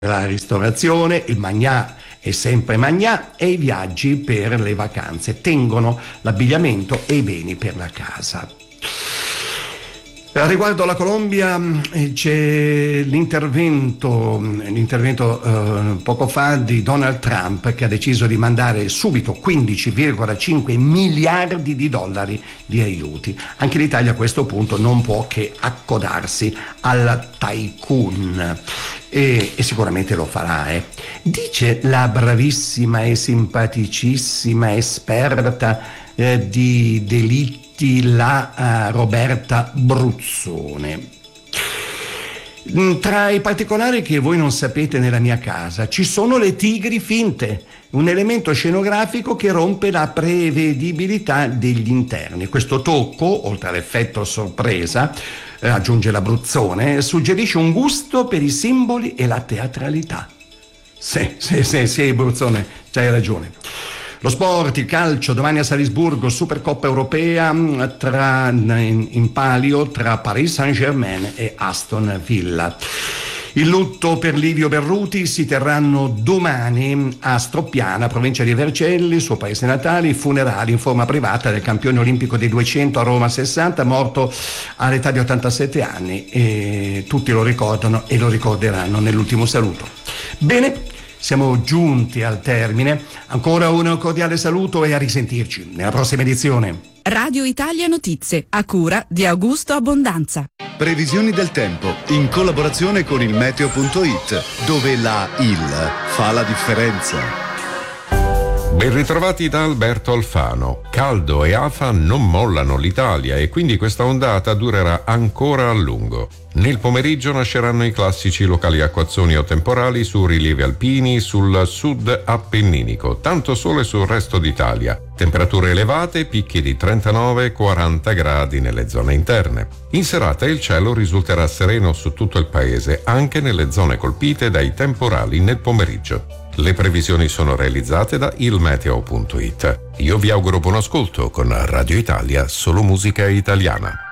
la ristorazione, il magnà è sempre magnà e i viaggi per le vacanze tengono l'abbigliamento e i beni per la casa. Riguardo alla Colombia c'è l'intervento poco fa di Donald Trump, che ha deciso di mandare subito 15,5 miliardi di dollari di aiuti. Anche l'Italia a questo punto non può che accodarsi al tycoon e sicuramente lo farà. Dice la bravissima e simpaticissima esperta di delitti, la Roberta Bruzzone. Tra i particolari che voi non sapete nella mia casa ci sono le tigri finte, un elemento scenografico che rompe la prevedibilità degli interni. Questo tocco, oltre all'effetto sorpresa, aggiunge la Bruzzone, suggerisce un gusto per i simboli e la teatralità. Sì, Bruzzone, c'hai ragione. Lo sport, il calcio, domani a Salisburgo, Supercoppa europea in palio tra Paris Saint-Germain e Aston Villa. Il lutto per Livio Berruti si terranno domani a Stroppiana, provincia di Vercelli, suo paese natale, i funerali in forma privata del campione olimpico dei 200 a Roma 60, morto all'età di 87 anni. E tutti lo ricordano e lo ricorderanno nell'ultimo saluto. Bene, siamo giunti al termine. Ancora un cordiale saluto e a risentirci nella prossima edizione. Radio Italia Notizie, a cura di Augusto Abbondanza. Previsioni del tempo in collaborazione con il meteo.it, dove la IL fa la differenza. Ben ritrovati da Alberto Alfano. Caldo e afa non mollano l'Italia e quindi questa ondata durerà ancora a lungo. Nel pomeriggio nasceranno i classici locali acquazzoni o temporali su rilievi alpini sul sud appenninico, tanto sole sul resto d'Italia. Temperature elevate, picchi di 39-40 gradi nelle zone interne. In serata il cielo risulterà sereno su tutto il paese, anche nelle zone colpite dai temporali nel pomeriggio. Le previsioni sono realizzate da ilmeteo.it. Io vi auguro buon ascolto con Radio Italia, solo musica italiana.